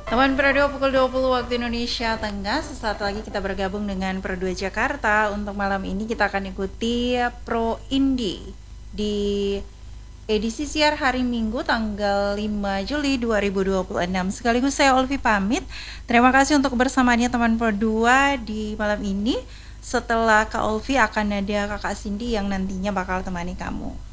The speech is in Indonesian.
Teman Pro 2 pukul 20 waktu Indonesia Tengah. Sesaat lagi kita bergabung dengan Pro 2 Jakarta. Untuk malam ini kita akan ikuti Pro Indie di edisi siar hari Minggu tanggal 5 Juli 2026. Sekaligus saya Olvi pamit. Terima kasih untuk kebersamaannya teman Pro 2 di malam ini. Setelah Kak Olvi akan ada Kakak Cindy yang nantinya bakal temani kamu.